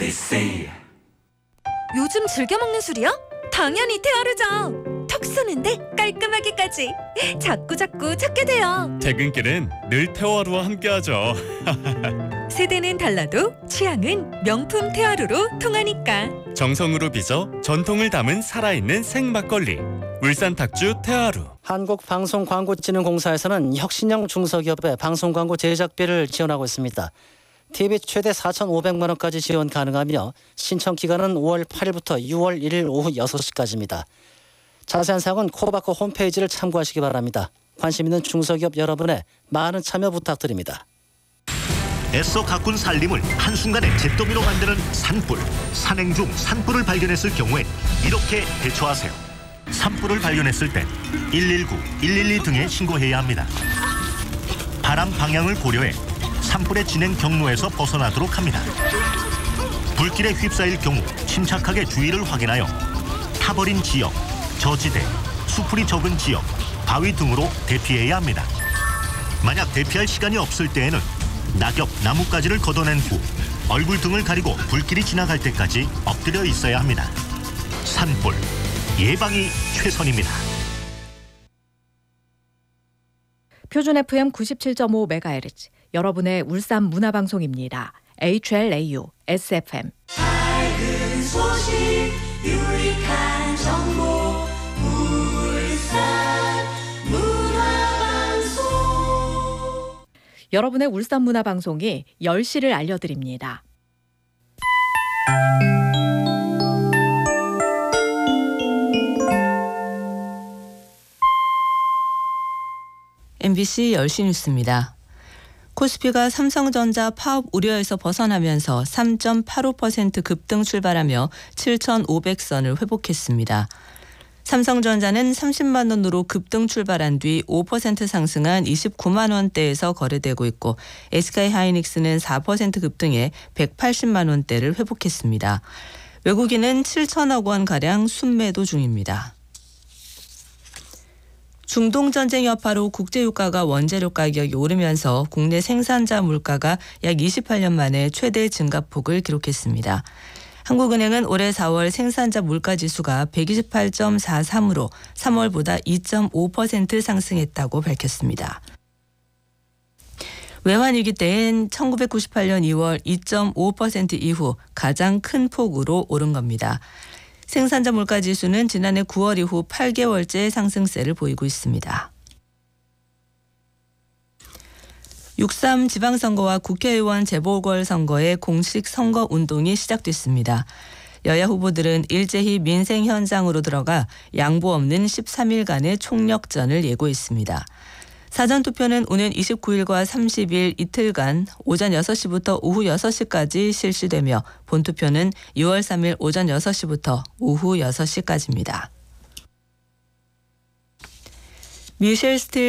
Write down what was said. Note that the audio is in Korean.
say. 요즘 즐겨 먹는 술이야? 당연히 테아르죠. 턱 쏘는데 깔끔하게까지 자꾸 찾게 돼요. 퇴근길은 늘 테아루와 함께하죠. 세대는 달라도 취향은 명품 테아루로 통하니까. 정성으로 빚어 전통을 담은 살아있는 생막걸리. 울산 탁주 테아루. 한국방송광고진흥공사에서는 혁신형 중소기업의 방송광고 제작비를 지원하고 있습니다. TV 최대 4,500만 원까지 지원 가능하며 신청 기간은 5월 8일부터 6월 1일 오후 6시까지입니다. 자세한 사항은 코바코 홈페이지를 참고하시기 바랍니다. 관심 있는 중소기업 여러분의 많은 참여 부탁드립니다. 애써 가꾼 살림을 한순간에 잿더미로 만드는 산불. 산행 중 산불을 발견했을 경우엔 이렇게 대처하세요. 산불을 발견했을 땐 119, 112 등에 신고해야 합니다. 바람 방향을 고려해 산불의 진행 경로에서 벗어나도록 합니다. 불길에 휩싸일 경우 침착하게 주위를 확인하여 타버린 지역, 저지대, 수풀이 적은 지역, 바위 등으로 대피해야 합니다. 만약 대피할 시간이 없을 때에는 낙엽, 나뭇가지를 걷어낸 후 얼굴 등을 가리고 불길이 지나갈 때까지 엎드려 있어야 합니다. 산불, 예방이 최선입니다. 표준 FM 97.5MHz, 여러분의 울산 문화방송입니다. HLAU, SFM. 밝은 소식, 유익한 정보, 울산 문화방송. 여러분의 울산 문화방송이 10시를 알려드립니다. MBC 10시 뉴스입니다. 코스피가 삼성전자 파업 우려에서 벗어나면서 3.85% 급등 출발하며 7,500선을 회복했습니다. 삼성전자는 30만 원으로 급등 출발한 뒤 5% 상승한 29만 원대에서 거래되고 있고 SK하이닉스는 4% 급등해 180만 원대를 회복했습니다. 외국인은 7천억 원가량 순매도 중입니다. 중동전쟁 여파로 국제유가가 원재료 가격이 오르면서 국내 생산자 물가가 약 28년 만에 최대 증가폭을 기록했습니다. 한국은행은 올해 4월 생산자 물가지수가 128.43으로 3월보다 2.5% 상승했다고 밝혔습니다. 외환위기 때엔 1998년 2월 2.5% 이후 가장 큰 폭으로 오른 겁니다. 생산자 물가지수는 지난해 9월 이후 8개월째 상승세를 보이고 있습니다. 6.3 지방선거와 국회의원 재보궐선거의 공식 선거 운동이 시작됐습니다. 여야 후보들은 일제히 민생 현장으로 들어가 양보 없는 13일간의 총력전을 예고했습니다. 사전투표는 오는 29일과 30일 이틀간 오전 6시부터 오후 6시까지 실시되며 본투표는 6월 3일 오전 6시부터 오후 6시까지입니다. 미셸 스틸